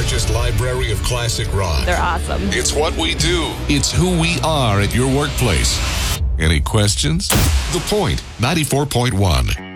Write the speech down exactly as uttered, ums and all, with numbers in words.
largest library of classic rock. They're awesome. It's what we do. It's who we are at your workplace. Any questions? The Point, ninety-four point one.